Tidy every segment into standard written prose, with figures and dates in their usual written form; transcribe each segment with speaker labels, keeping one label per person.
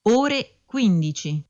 Speaker 1: Ore 15.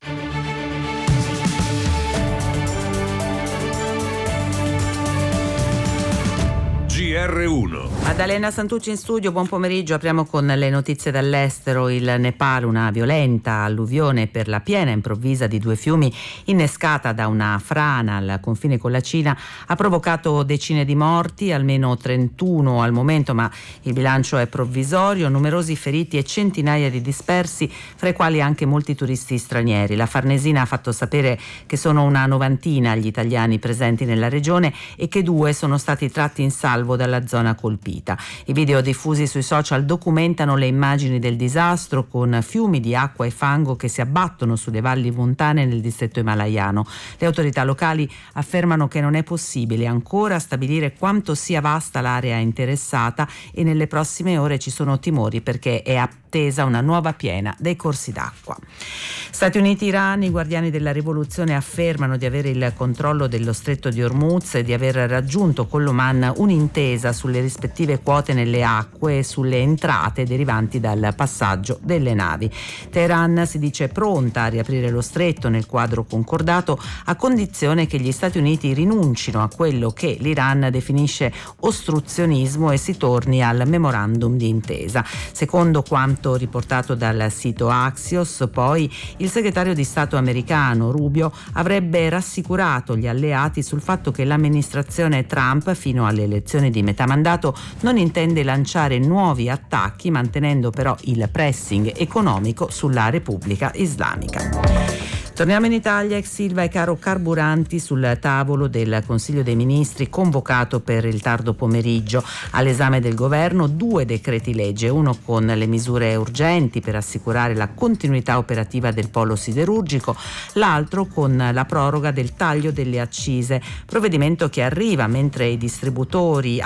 Speaker 2: GR1.
Speaker 3: Maddalena Santucci in studio, buon pomeriggio. Apriamo con le notizie dall'estero. Il Nepal, una violenta alluvione per la piena improvvisa di due fiumi innescata da una frana al confine con la Cina ha provocato decine di morti, almeno 31 al momento, ma il bilancio è provvisorio, numerosi feriti e centinaia di dispersi, fra i quali anche molti turisti stranieri. La Farnesina ha fatto sapere che sono una novantina gli italiani presenti nella regione e che 2 sono stati tratti in salvo dalla zona colpita. I video diffusi sui social documentano le immagini del disastro, con fiumi di acqua e fango che si abbattono sulle valli montane nel distretto himalayano. Le autorità locali affermano che non è possibile ancora stabilire quanto sia vasta l'area interessata e nelle prossime ore ci sono timori perché è attesa una nuova piena dei corsi d'acqua. Stati Uniti-Iran, i guardiani della rivoluzione affermano di avere il controllo dello stretto di Hormuz e di aver raggiunto con l'Oman un'intesa sulle rispettive quote nelle acque e sulle entrate derivanti dal passaggio delle navi. Teheran si dice pronta a riaprire lo stretto nel quadro concordato, a condizione che gli Stati Uniti rinuncino a quello che l'Iran definisce ostruzionismo e si torni al memorandum di intesa. Secondo quanto riportato dal sito Axios, poi, il segretario di Stato americano Rubio avrebbe rassicurato gli alleati sul fatto che l'amministrazione Trump, fino alle elezioni di metà mandato, non intende lanciare nuovi attacchi, mantenendo però il pressing economico sulla Repubblica Islamica. Torniamo in Italia. Ex Ilva e caro carburanti sul tavolo del Consiglio dei Ministri convocato per il tardo pomeriggio. All'esame del governo 2 decreti legge, uno con le misure urgenti per assicurare la continuità operativa del polo siderurgico, l'altro con la proroga del taglio delle accise, provvedimento che arriva mentre ai distributori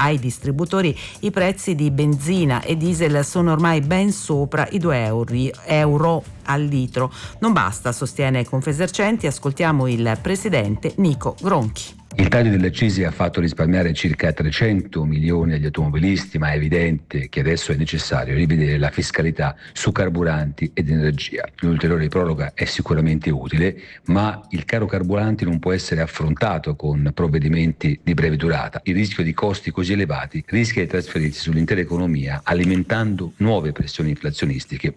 Speaker 3: i prezzi di benzina e diesel sono ormai ben sopra i 2 euro al litro. Non basta, sostiene Confesercenti. Ascoltiamo il presidente Nico Gronchi.
Speaker 4: Il taglio delle accise ha fatto risparmiare circa 300 milioni agli automobilisti, ma è evidente che adesso è necessario rivedere la fiscalità su carburanti ed energia. L'ulteriore proroga è sicuramente utile, ma il caro carburanti non può essere affrontato con provvedimenti di breve durata. Il rischio di costi così elevati rischia di trasferirsi sull'intera economia, alimentando nuove pressioni inflazionistiche.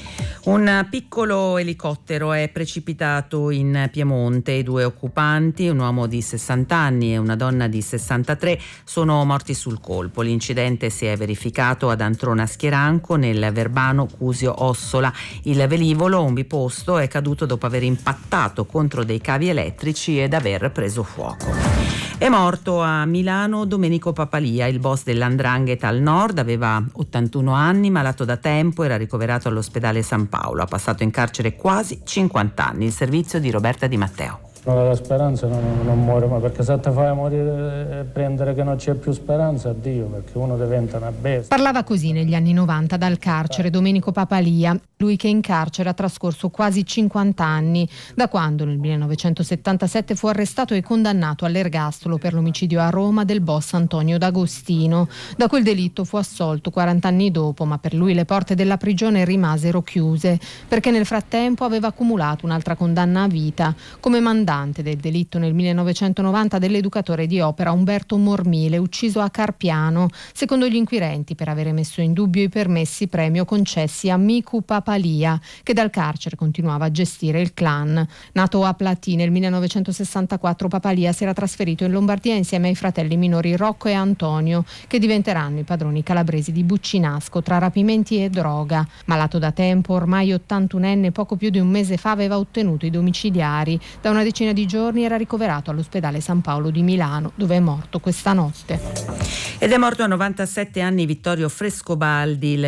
Speaker 3: Un piccolo elicottero è precipitato in Piemonte. I 2 occupanti, un uomo di 60 anni e una donna di 63, sono morti sul colpo. L'incidente si è verificato ad Antrona Schieranco, nel Verbano Cusio Ossola. Il velivolo, un biposto, è caduto dopo aver impattato contro dei cavi elettrici ed aver preso fuoco. È morto a Milano Domenico Papalia, il boss dell''ndrangheta al nord. Aveva 81 anni, malato da tempo, era ricoverato all'ospedale San Paolo. Ha passato in carcere quasi 50 anni. Il servizio di Roberta Di Matteo.
Speaker 5: La speranza non muore, ma perché se te fai morire e prendere che non c'è più speranza, addio, perché uno diventa una bestia.
Speaker 6: Parlava così negli anni 90 dal carcere Domenico Papalia, lui che in carcere ha trascorso quasi 50 anni, da quando nel 1977 fu arrestato e condannato all'ergastolo per l'omicidio a Roma del boss Antonio D'Agostino. Da quel delitto fu assolto 40 anni dopo, ma per lui le porte della prigione rimasero chiuse, perché nel frattempo aveva accumulato un'altra condanna a vita, come mandante del delitto nel 1990 dell'educatore di opera Umberto Mormile, ucciso a Carpiano, secondo gli inquirenti per avere messo in dubbio i permessi premio concessi a Miku Papalia, che dal carcere continuava a gestire il clan. Nato a Platì nel 1964, Papalia si era trasferito in Lombardia insieme ai fratelli minori Rocco e Antonio, che diventeranno i padroni calabresi di Buccinasco tra rapimenti e droga. Malato da tempo, ormai 81enne, poco più di un mese fa aveva ottenuto i domiciliari. Da una decina di giorni era ricoverato all'ospedale San Paolo di Milano, dove è morto questa notte.
Speaker 3: Ed è morto a 97 anni Vittorio Frescobaldi, il